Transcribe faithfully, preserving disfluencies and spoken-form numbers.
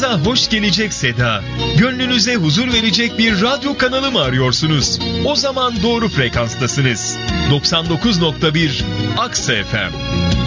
Kulağınıza hoş gelecek seda, gönlünüze huzur verecek bir radyo kanalı mı arıyorsunuz? O zaman doğru frekanstasınız. doksan dokuz nokta bir Aksa F M.